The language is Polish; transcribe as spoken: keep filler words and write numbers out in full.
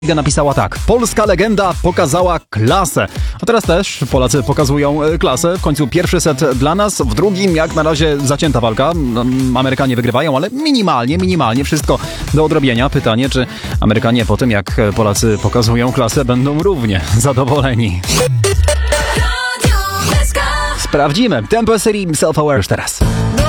napisała tak: polska legenda pokazała klasę. A teraz też Polacy pokazują klasę. W końcu pierwszy set dla nas, w drugim jak na razie zacięta walka. Amerykanie wygrywają, ale minimalnie, minimalnie. Wszystko do odrobienia. Pytanie, czy Amerykanie po tym jak Polacy pokazują klasę będą równie zadowoleni. Sprawdzimy. Tempo serii Self-Aware teraz.